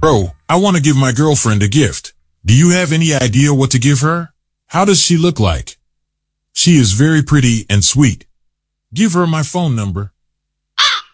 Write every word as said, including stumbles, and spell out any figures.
Bro, I want to give my girlfriend a gift. Do you have any idea what to give her? How does she look like? She is very pretty and sweet. Give her my phone number.